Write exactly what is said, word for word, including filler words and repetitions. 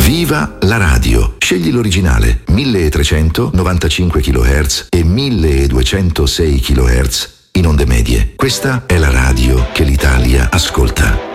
Viva la radio! Scegli l'originale milletrecentonovantacinque chilohertz e milleduecentosei chilohertz in onde medie. Questa è la radio che l'Italia ascolta.